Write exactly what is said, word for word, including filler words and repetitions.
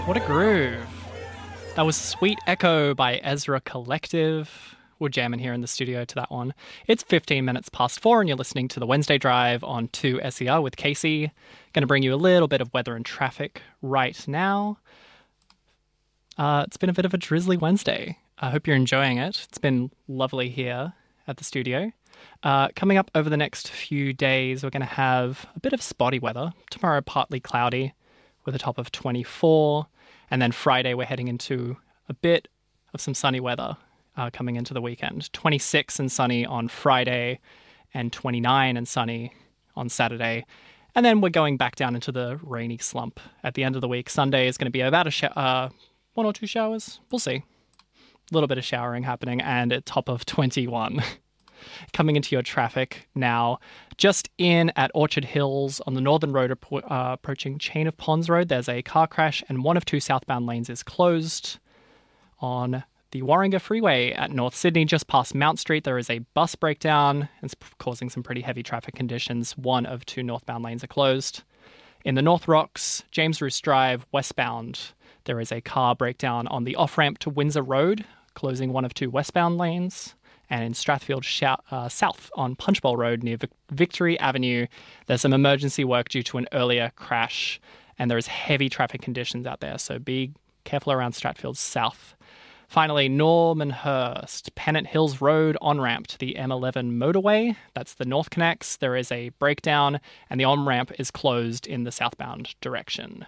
What a groove. That was Sweet Echo by Ezra Collective. We're jamming here in the studio to that one. It's fifteen minutes past four, and you're listening to the Wednesday Drive on two S E R with Casey. Going to bring you a little bit of weather and traffic right now. Uh, it's been a bit of a drizzly Wednesday. I hope you're enjoying it. It's been lovely here at the studio. Uh, coming up over the next few days, we're going to have a bit of spotty weather. Tomorrow, partly cloudy with a top of twenty-four. And then Friday, we're heading into a bit of some sunny weather uh, coming into the weekend. twenty-six and sunny on Friday and twenty-nine and sunny on Saturday. And then we're going back down into the rainy slump at the end of the week. Sunday is going to be about a sh- uh, one or two showers. We'll see. A little bit of showering happening and a top of twenty-one. Coming into your traffic now, just in at Orchard Hills on the Northern Road uh, approaching Chain of Ponds Road, there's a car crash and one of two southbound lanes is closed. On the Warringah Freeway at North Sydney, just past Mount Street, there is a bus breakdown. It's causing some pretty heavy traffic conditions. One of two northbound lanes are closed. In the North Rocks, James Roos Drive, westbound, there is a car breakdown on the off-ramp to Windsor Road, closing one of two westbound lanes. And in Strathfield uh, South on Punchbowl Road near Vic- Victory Avenue, there's some emergency work due to an earlier crash, and there is heavy traffic conditions out there, so be careful around Strathfield South. Finally, Normanhurst, Pennant Hills Road on-ramp to the M eleven motorway. That's the North Connects. There is a breakdown, and the on-ramp is closed in the southbound direction.